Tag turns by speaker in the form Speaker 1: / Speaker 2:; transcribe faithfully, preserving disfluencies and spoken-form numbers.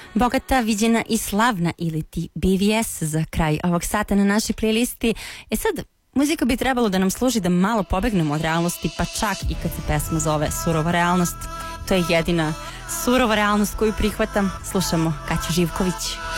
Speaker 1: Bogata, viđena i slavna ili ti B V S za kraj ovog sata na našoj playlisti. E sad, muzika bi trebalo da nam služi da malo pobegnemo od realnosti, pa čak i kad se pesma zove Surova realnost. To je jedina surova realnost koju prihvatam. Slušamo Kaću Živković.